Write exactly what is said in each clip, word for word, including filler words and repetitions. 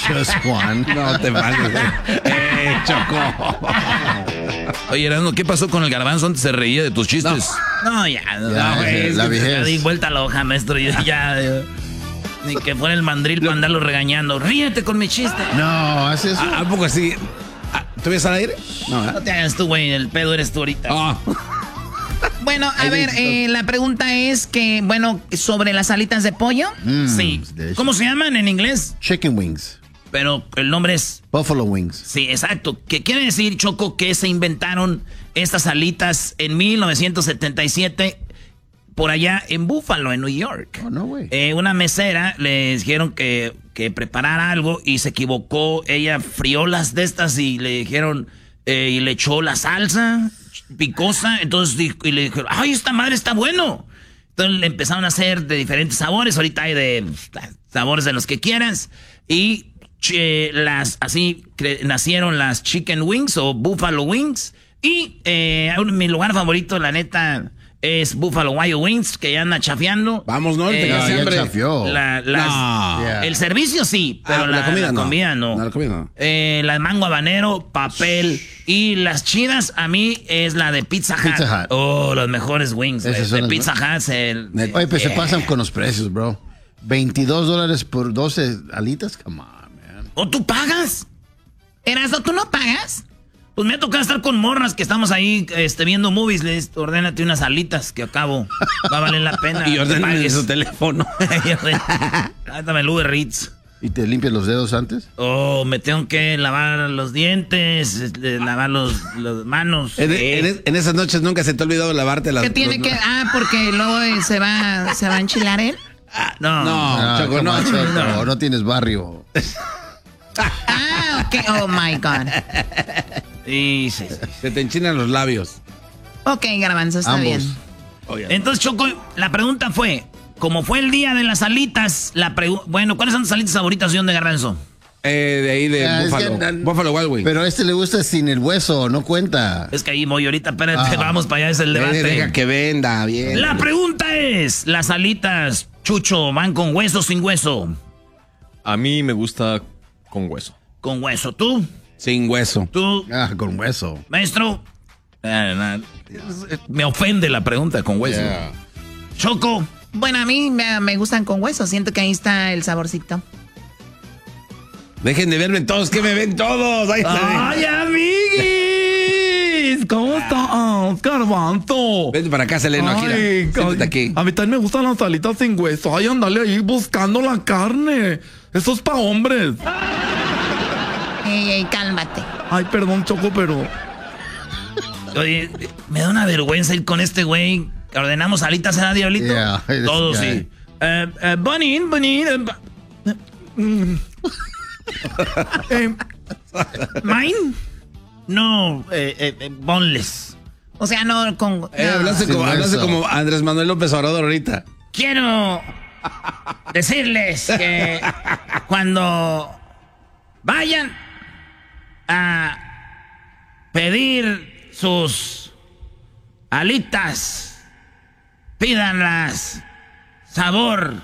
Just one. No te pases. Eh, Choco. Oye, Erasmo, ¿qué pasó con el garbanzo? Antes se reía de tus chistes. No, no ya. Ya, no, güey. es la vejez. Ya di vuelta a la hoja, maestro. Yo ya... ya. Ni que fuera el mandril para andarlo regañando. Ríete con mi chiste. No, haces eso. ¿A, ¿A poco así? ¿Tú ves al aire? No, ¿eh? No te hagas tú, güey. El pedo eres tú ahorita. Oh. Bueno, a ver, eh, la pregunta es que, bueno, sobre las alitas de pollo. Mm, Sí. delicious. ¿Cómo se llaman en inglés? Chicken wings. Pero el nombre es... Buffalo wings. Sí, exacto. ¿Qué quiere decir, Choco, que se inventaron estas alitas en mil novecientos setenta y siete por allá en Buffalo, en New York? Oh, no way. Eh, una mesera le dijeron que, que preparara algo y se equivocó. Ella frió las de estas y le dijeron... Eh, y le echó la salsa picosa. Entonces dijo, y le dijeron, ¡ay, esta madre está bueno! Entonces le empezaron a hacer de diferentes sabores. Ahorita hay de sabores de los que quieras. Y... Eh, las así cre- nacieron las chicken wings o buffalo wings y eh, mi lugar favorito la neta es Buffalo Wild Wings, que ya anda chafeando. Vamos, no, eh, te No, ya chafió. la, las- No. Yeah. el servicio sí, pero Ah, la, la comida la no. comida no. No, la comida no. Eh, la de mango habanero, papel y las chidas a mí es la de Pizza Hut. Pizza Hut. Oh, los mejores wings Esas de, son de las Pizza Hut. El, Oye, pues se eh, pasan con los precios, bro. veintidós dólares por doce alitas. Come on, man. ¿O tú pagas? Erasmo, ¿tú no pagas? Pues me ha tocado estar con morras que estamos ahí este, viendo movies. Les ordénate unas alitas que acabo. Va a valer la pena. Y que ordéname pagues. su teléfono. Dame el Uber Eats. ¿Y te limpias los dedos antes? Oh, me tengo que lavar los dientes, este, lavar los, las manos. En, Eh. en- en esas noches nunca se te ha olvidado lavarte las ¿Qué tiene los- que...? Ah, porque luego eh, se va, se va a enchilar él. Ah, no. No, Ah, Choco, come no, on, Choco, no. no tienes barrio. Ah, ok. Oh, my God. Sí, sí, sí. Se te enchinan los labios. Ok, Garbanzo, está Ambos. bien. Entonces, Choco, la pregunta fue, como fue el día de las alitas, la pregu- bueno, ¿cuáles son tus alitas favoritas, señor de Garbanzo? Eh, de ahí de Ah, es Buffalo. que- Buffalo Wild Wings. Pero a este le gusta sin el hueso, no cuenta. Es que ahí voy ahorita, espérate, Ah. vamos para allá, es el Eh, debate. deja que venda, bien. La pregunta es, ¿las alitas, Chucho, van con hueso o sin hueso? A mí me gusta con hueso. Con hueso. ¿Tú? Sin hueso. ¿Tú? Ah, con hueso. Maestro. Eh, na- me ofende la pregunta con hueso. Yeah. Choco. Bueno, a mí me, me gustan con hueso. Siento que ahí está el saborcito. Dejen de verme todos, que me ven todos. Ahí está. ¡Ay, amiguis! ¿Cómo estás, Garbanzo? Vente para acá, Seleno, aquí. Ay, Siéntate aquí. A mí también me gustan las alitas sin hueso. Ay, andale ahí buscando la carne. Eso es pa' hombres. Ey, ey, cálmate. Ay, perdón, Choco, pero... Oye, me da una vergüenza ir con este güey. Ordenamos alitas a Diablito. Yeah, this Todos, guy. sí. Eh, eh, Bunny, Bunny. eh, ba- Mm. Eh, ¿Mine? No, eh, eh, eh, boneless. O sea, no con... Eh, no. hablaste, Sin como, hablaste hueso. como Andrés Manuel López Obrador ahorita. Quiero decirles que cuando vayan a pedir sus alitas, pídanlas sabor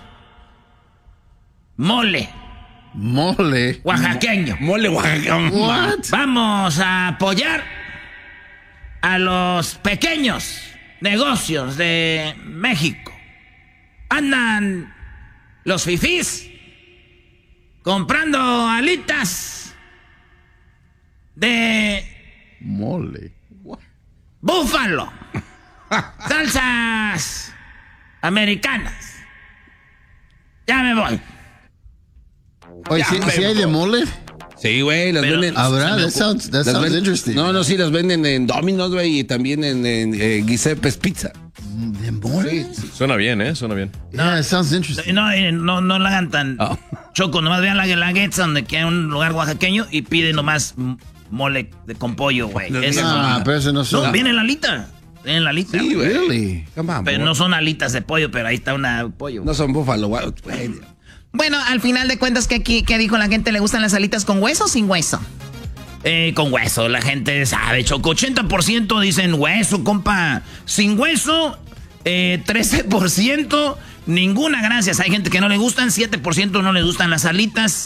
mole Mole. oaxaqueño. Mole Oaxaca. What? Vamos a apoyar a los pequeños negocios de México. Andan los fifís comprando alitas de Mole. búfalo, salsas americanas. Ya me voy. Oye, ¿sí, sí hay de mole? Sí, güey, las Pero- venden. ¿Habrá? That sounds, that las sounds ven- interesting. No, no, sí, las venden en Domino's, güey, y también en, en eh, Giuseppe's Pizza. ¿De mole? Suena bien, ¿eh? Suena bien. Yeah, it sounds interesting. No, eh, no, no la hagan tan Oh. choco. Nomás vean la guelaguetza donde queda un lugar oaxaqueño y piden nomás m- mole de, con pollo, güey. No, Esas Ah, son- pero eso no No, son... viene la alita. Viene la alita. Sí, güey. Really? Come on, Pero boy. no son alitas de pollo, pero ahí está una pollo. No son Buffalo Wild, güey. Bueno, al final de cuentas, ¿qué, qué, qué dijo la gente? ¿Le gustan las alitas con hueso o sin hueso? Eh, con hueso, la gente sabe, Choco. ochenta por ciento dicen hueso, compa. Sin hueso, eh, trece por ciento, ninguna gracias. Hay gente que no le gustan, siete por ciento no le gustan las alitas.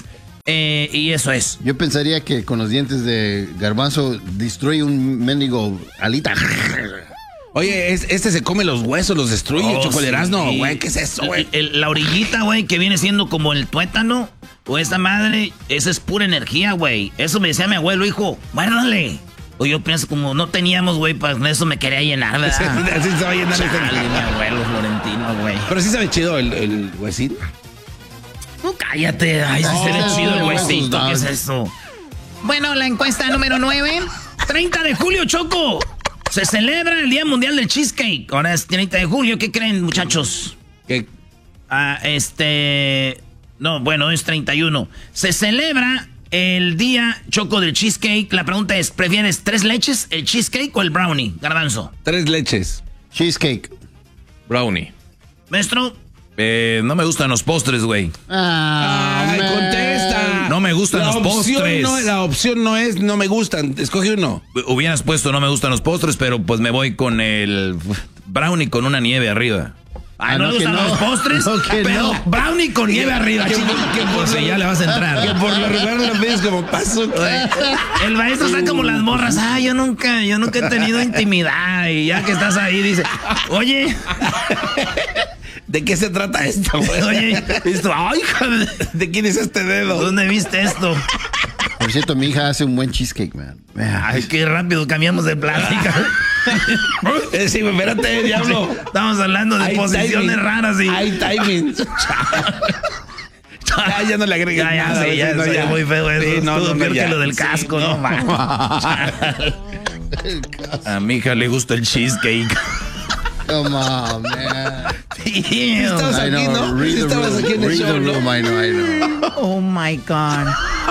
Eh, y eso es. Yo pensaría que con los dientes de garbanzo destruye un mendigo alita. Oye, es- este se come los huesos, los destruye, Oh, chocoleras, no, sí. güey, ¿qué es eso, güey? El- el- la orillita, güey, que viene siendo como el tuétano, o esa madre, esa es pura energía, güey. Eso me decía mi abuelo, hijo, guárdale. O yo pienso, como no teníamos, güey, pues eso me quería llenar, ¿verdad? Así se va a llenar. Chale, mi abuelo Florentino, güey. Pero sí sabe chido el, el huesín. No, cállate. Ay, si se ve No, chido el no, huesito, no. ¿qué es eso? Bueno, la encuesta número nueve. treinta de julio, Choco. Se celebra el Día Mundial del Cheesecake. Ahora es treinta de julio. ¿Qué creen, muchachos? Que Ah, este... No, bueno, es treinta y uno. Se celebra el Día, Choco, del Cheesecake. La pregunta es, ¿prefieres tres leches, el cheesecake o el brownie? Garbanzo. tres leches, Cheesecake. Brownie. Maestro, Eh, no me gustan los postres, güey. Ah, Ay, man. contesta. No me gustan La los opción postres. no- la opción no es no me gustan, escoge uno. Hubieras puesto no me gustan los postres, pero pues me voy con el brownie con una nieve arriba. ay, Ah, ¿no no, le que gustan no. los postres? No, que pero no. brownie con nieve arriba, chico. Pues sí, ya le vas a entrar. Que por lo regular lo pides como paso. El maestro está como las morras. Ah, yo nunca, yo nunca he tenido intimidad. Y ya que estás ahí, dice, oye, ¿De qué se trata esto, güey? oye, esto, ay, hija de- ¿De quién es este dedo? ¿dónde viste esto? Por cierto, mi hija hace un buen cheesecake, man. Man. Ay, qué rápido cambiamos de plática. Eh, sí, espérate, diablo. Estamos hablando de Hay posiciones timing. raras y... Hay timing. Ya, ya no le agregues Ya, ya, nada. sí, güey, ya, no, soy ya. muy feo eso. Sí, no, Estuvo no, no, peor ya. que lo del Sí, casco, no, man. A mi hija le gusta el cheesecake. Come on, man. Estabas I aquí, know. ¿no? Read Sí the estabas room. aquí en el Read show, the ¿no? room. I know, I know. Oh my God.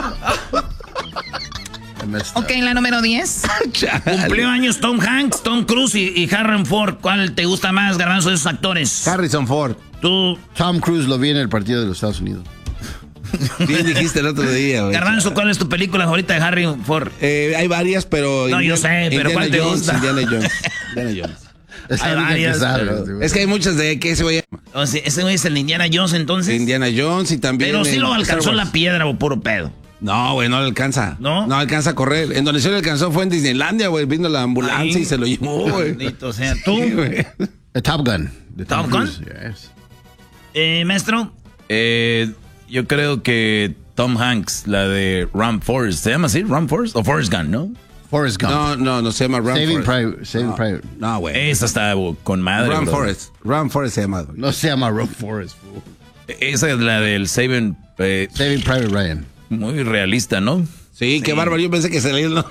I messed up. Ok, la número diez. Cumplió años Tom Hanks, Tom Cruise y, y Harrison Ford. ¿Cuál te gusta más, Garbanzo, de esos actores? Harrison Ford. Tú, Tom Cruise lo vi en el partido de los Estados Unidos. Bien dijiste el otro día, güey. Garbanzo, ¿cuál es tu película favorita de Harrison Ford? Eh, hay varias, pero... No, yo sé, pero Indiana ¿cuál te Jones, gusta? Indiana Jones. Indiana Jones. Es Hay la única que varias, sabe, pero- güey. Es que hay muchas de que ese güey... O sea, ese güey es el Indiana Jones, entonces. Indiana Jones y también... Pero sí en lo Star alcanzó Wars. la piedra o puro pedo. No, güey, no le alcanza. ¿No? No alcanza a correr. En donde se le alcanzó fue en Disneylandia, güey. Vino la ambulancia Ahí. y se lo llevó, güey. Maldito, o sea, tú, Sí, güey. The Top Gun. The Top Tom Gun? Cruise, yes. eh, maestro. Eh, yo creo que Tom Hanks, la de Ram Forrest, ¿se llama así? ¿Ram Forrest? O Forrest Gump, ¿no? Forrest Gump. No, no, no se llama Run Saving Forest. Private. Saving no, Private. No, güey. Esa está con madre. Run bro. Forest. Run Forest se llama, güey. No se llama Run Forest. fool. Esa es la del Saving, eh, Saving Private Ryan. muy realista, ¿no? Sí, qué bárbaro. Yo pensé que se le iba.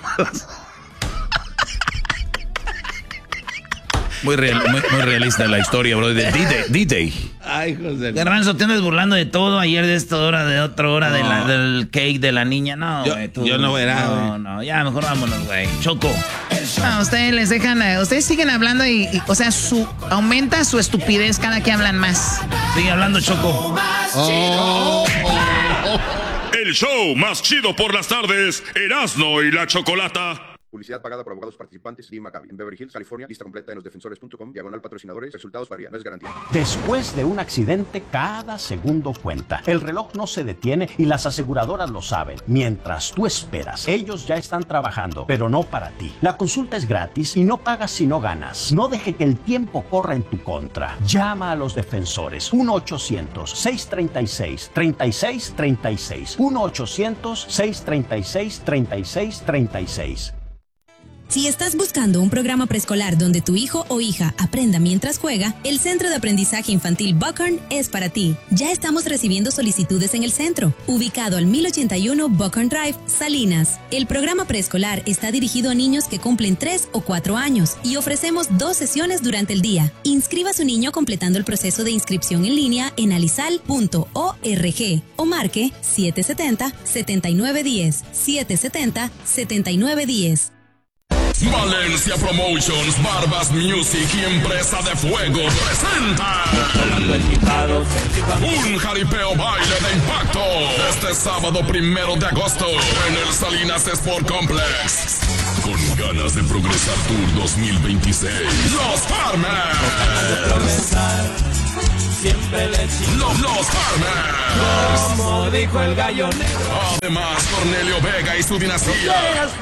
Muy, real- muy, muy realista la historia, bro. De D-Day. D-Day. Ay, José. Garbanzo, te andas burlando de todo. Ayer de esta hora, de otra hora de la- No. del cake de la niña. No, Yo- güey, tú- yo no era, No, güey. no, ya mejor vámonos, güey. Choco. No, ustedes les dejan, eh, ustedes siguen hablando y, y, o sea, su aumenta su estupidez cada que hablan más. Sigue hablando, Choco. El show más chido por las tardes, Erasno y la Chocolata. Publicidad pagada por abogados participantes y Maccabi. En Beverly Hills, California. Lista completa en losdefensores punto com. Diagonal patrocinadores. Resultados varían. No es garantía. Después de un accidente, cada segundo cuenta. El reloj no se detiene y las aseguradoras lo saben. Mientras tú esperas, ellos ya están trabajando, pero no para ti. La consulta es gratis y no pagas si no ganas. No deje que el tiempo corra en tu contra. Llama a los defensores. uno ochocientos, seiscientos treinta y seis, treinta y seis treinta y seis. uno ochocientos, seiscientos treinta y seis, treinta y seis treinta y seis. Si estás buscando un programa preescolar donde tu hijo o hija aprenda mientras juega, el Centro de Aprendizaje Infantil Buckhorn es para ti. Ya estamos recibiendo solicitudes en el centro, ubicado al mil ochenta y uno Buckhorn Drive, Salinas. El programa preescolar está dirigido a niños que cumplen tres o cuatro años y ofrecemos dos sesiones durante el día. Inscriba a su niño completando el proceso de inscripción en línea en alisal punto org o marque siete setenta, setenta y nueve diez, siete setenta, setenta y nueve diez. Valencia Promotions, Barbas Music y Empresa de Fuego presenta un jaripeo baile de impacto este sábado primero de agosto en el Salinas Sport Complex. Con ganas de progresar Tour dos mil veintiséis, Los Farmers. siempre le chingo. Los, los Farmers. Como dijo el gallo negro. Además, Cornelio Vega y su dinastía.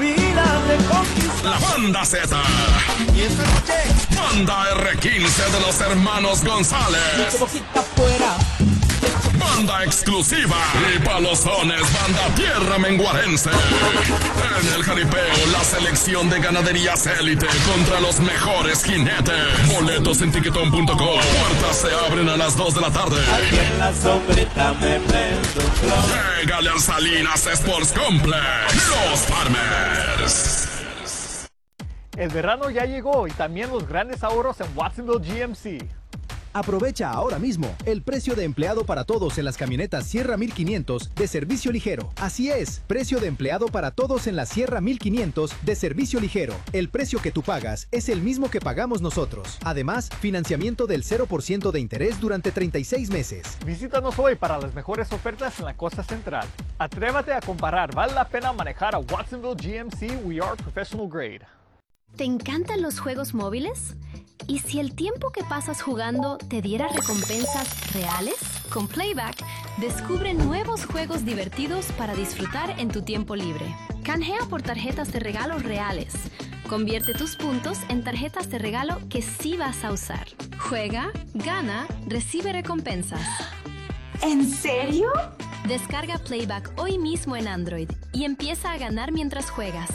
La Banda Z. Y esta noche, Banda R quince de los hermanos González. boquita fuera. Banda exclusiva. Y palozones, banda Tierra Menguarense. En el jaripeo, la selección de ganaderías élite contra los mejores jinetes. Boletos en tiquetón punto com. Puertas se abren a las dos de la tarde. Aquí en la sombrita me prendo un flow. Llegale al Salinas Sports Complex. Los Farmers. El verano ya llegó y también los grandes ahorros en Watsonville G M C. Aprovecha ahora mismo el precio de empleado para todos en las camionetas Sierra mil quinientos de servicio ligero. Así es, precio de empleado para todos en la Sierra mil quinientos de servicio ligero. El precio que tú pagas es el mismo que pagamos nosotros. Además, financiamiento del cero por ciento de interés durante treinta y seis meses. Visítanos hoy para las mejores ofertas en la costa central. Atrévate a comparar, vale la pena manejar a Watsonville G M C We Are Professional Grade. ¿Te encantan los juegos móviles? ¿Y si el tiempo que pasas jugando te diera recompensas reales? Con Playback, descubre nuevos juegos divertidos para disfrutar en tu tiempo libre. Canjea por tarjetas de regalo reales. Convierte tus puntos en tarjetas de regalo que sí vas a usar. Juega, gana, recibe recompensas. ¿En serio? Descarga Playback hoy mismo en Android y empieza a ganar mientras juegas.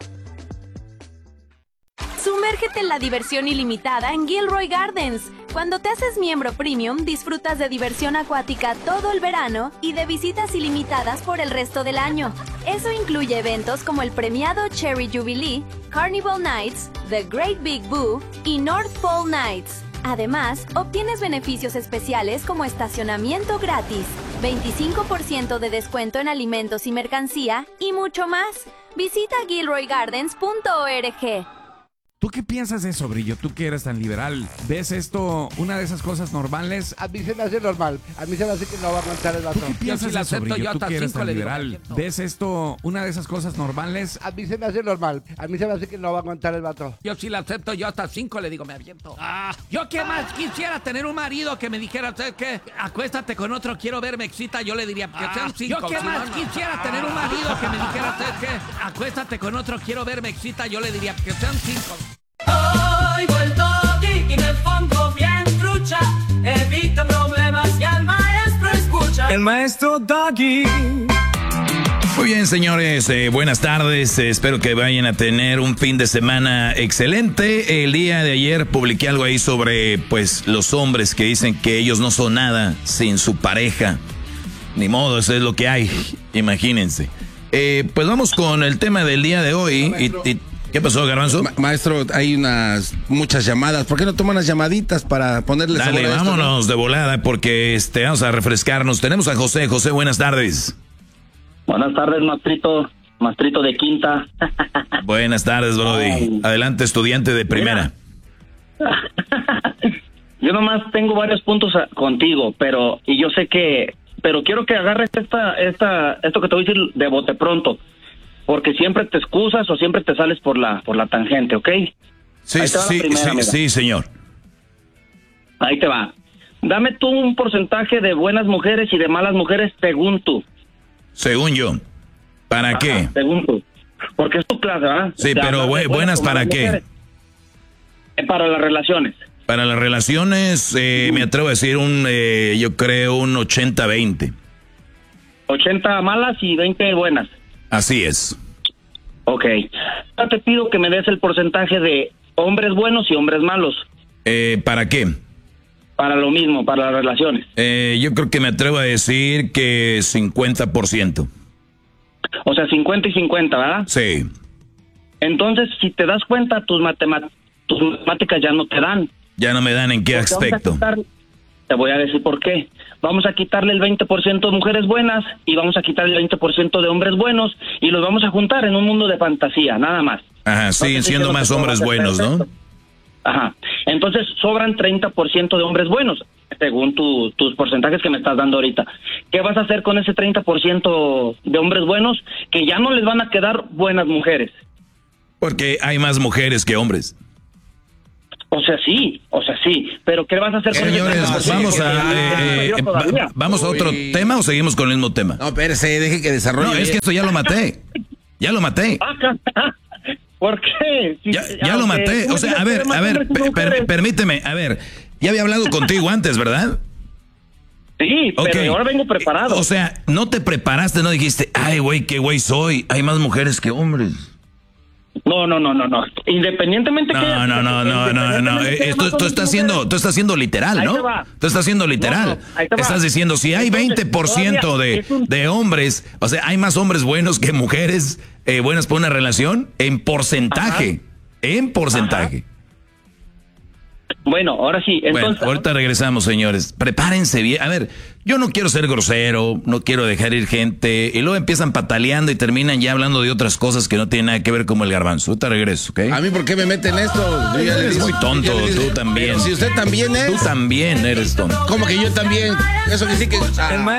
Sumérgete en la diversión ilimitada en Gilroy Gardens. Cuando te haces miembro premium, disfrutas de diversión acuática todo el verano y de visitas ilimitadas por el resto del año. Eso incluye eventos como el premiado Cherry Jubilee, Carnival Nights, The Great Big Boo y North Pole Nights. Además, obtienes beneficios especiales como estacionamiento gratis, veinticinco por ciento de descuento en alimentos y mercancía y mucho más. Visita gilroy gardens punto org. ¿Tú qué piensas de eso, Brillo? Tú que eres tan liberal. ¿Ves esto una de esas cosas normales? A mí se me hace normal. A mí se me hace que no va a aguantar el vato. ¿Tú qué piensas de eso, Brillo? Tú que eres tan liberal. ¿Ves esto una de esas cosas normales? A mí se me hace normal. A mí se me hace que no va a aguantar el vato. Yo sí la acepto, yo hasta cinco le digo, me aviento. Ah, yo qué más quisiera tener un marido que me dijera, ¿sabes qué? Acuéstate con otro, quiero ver, me excita. Yo le diría, que ah, sean cinco. Yo qué más no, no. quisiera tener un marido que me dijera, ¿sabes qué? Acuéstate con otro, quiero ver, me excita. Yo le diría, que sean cinco. Oigo el toque y me pongo bien trucha. Evita problemas y al maestro escucha. El maestro Doggy. Muy bien, señores, eh, buenas tardes. Eh, espero que vayan a tener un fin de semana excelente. El día de ayer publiqué algo ahí sobre, pues, los hombres que dicen que ellos no son nada sin su pareja. Ni modo, eso es lo que hay. Imagínense. Eh, pues vamos con el tema del día de hoy. Y, y, ¿Qué pasó, Garbanzo? Ma- maestro, hay unas muchas llamadas. ¿Por qué no toma unas llamaditas para ponerles Dale, sabor a esto, vámonos ¿no? de volada porque este, vamos a refrescarnos. Tenemos a José. José, buenas tardes. Buenas tardes, maestrito. Maestrito de quinta. Buenas tardes, Brody. Ay. Adelante, estudiante de primera. Yo nomás tengo varios puntos a, contigo, pero y yo sé que, pero quiero que agarres esta, esta, esto que te voy a decir de bote pronto. Porque siempre te excusas o siempre te sales por la por la tangente, ¿ok? Sí, sí, primera, sí, sí, señor. Ahí te va. Dame tú un porcentaje de buenas mujeres y de malas mujeres según tú. Según yo. ¿Para Ajá, qué? Según tú. Porque es tu clase, ¿verdad? Sí, o sea, pero buenas, buenas ¿para qué? Mujeres. Para las relaciones. Para las relaciones, eh, uh. me atrevo a decir un, eh, yo creo un ochenta veinte. ochenta malas y veinte buenas. Así es. Ok. Ahora te pido que me des el porcentaje de hombres buenos y hombres malos. Eh, ¿Para qué? Para lo mismo, para las relaciones. Eh, yo creo que me atrevo a decir que cincuenta por ciento. O sea, cincuenta y cincuenta, ¿verdad? Sí. Entonces, si te das cuenta, tus, matemat- tus matemáticas ya no te dan. Ya no me dan en qué Porque aspecto. Quitar, te voy a decir por qué. Vamos a quitarle el veinte por ciento de mujeres buenas y vamos a quitarle el veinte por ciento de hombres buenos y los vamos a juntar en un mundo de fantasía, nada más. Ajá, siguen no siendo más hombres buenos, ¿no? Ajá. Entonces, sobran treinta por ciento de hombres buenos, según tu, tus porcentajes que me estás dando ahorita. ¿Qué vas a hacer con ese treinta por ciento de hombres buenos que ya no les van a quedar buenas mujeres? Porque hay más mujeres que hombres. O sea, sí, o sea, sí, pero ¿qué vas a hacer con Señores, ese- vamos a eh, eh, va- vamos a otro Uy. tema o seguimos con el mismo tema. No, espérese, deje que desarrolle. No, es que esto ya lo maté. Ya lo maté. ¿Por qué? Si- Ya, ya lo aunque maté. O sea, a ver, a ver, per- per- permíteme, a ver. Ya había hablado contigo antes, ¿verdad? Sí, Ok. pero ahora vengo preparado. O sea, no te preparaste, no dijiste, ay, güey, qué güey soy. Hay más mujeres que hombres. No, no, no, no, no. Independientemente que... No, no, no, no, no, no. independientemente que Esto, más tú hombres estás que siendo, mujeres. tú estás siendo literal, Ahí ¿no? te va. Tú estás siendo literal. No, no, ahí te va. Estás diciendo, si hay Entonces, veinte por ciento todavía de, es un- de hombres, o sea, hay más hombres buenos que mujeres eh, buenas para una relación, en porcentaje. En porcentaje. Bueno, ahora sí, entonces... Bueno, ahorita regresamos, señores. Prepárense bien. A ver, yo no quiero ser grosero, no quiero dejar ir gente, y luego empiezan pataleando y terminan ya hablando de otras cosas que no tienen nada que ver como el garbanzo. Ahorita regreso, ¿ok? ¿A mí por qué me meten esto? Yo ya le Eres dije- muy tonto, yo ya le dije- tú también. Pero si usted también es. Tú también eres tonto. ¿Cómo que yo también? Eso que sí que. Ah.